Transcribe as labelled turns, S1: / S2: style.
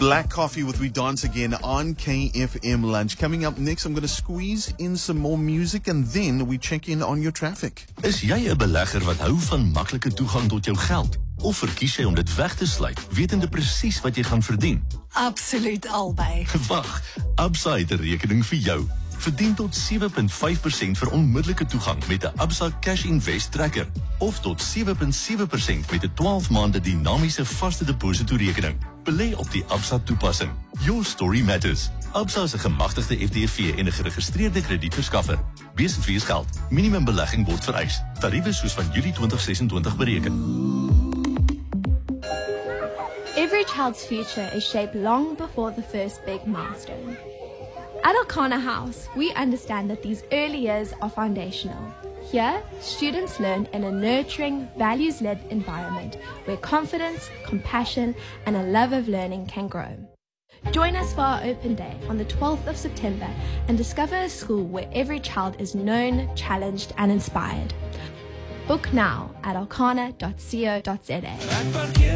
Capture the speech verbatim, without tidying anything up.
S1: Black Coffee with We Dance Again on K F M Lunch. Coming up next, I'm going to squeeze in some more music and then we check in on your traffic.
S2: Is jy 'n belegger wat hou van maklike toegang tot jou geld? Of verkies jy om dit weg te sluit, wetende presies wat jy gaan verdien?
S3: Absoluut albei.
S2: Wag, Absa het 'n rekening vir jou. Verdien tot sewe komma vyf persent vir onmiddellike toegang met 'n Absa Cash Invest Tracker of tot sewe komma sewe persent met 'n twaalf maande dinamiese vaste depositorekening. Belê op die Absa toepassing. Your story matters. Absa is 'n gemagtigde F D V en 'n geregistreerde kredietverskaffer. Besigheid geld. Minimum belegging word vereis. Tariewe soos van Julie twintig sesentwintig bereken.
S4: Every child's future is shaped long before the first big milestone. At Alcana House, we understand that these early years are foundational. Here, students learn in a nurturing, values-led environment where confidence, compassion, and a love of learning can grow. Join us for our open day on the twelfth of September and discover a school where every child is known, challenged, and inspired. Book now at alcana dot co dot za.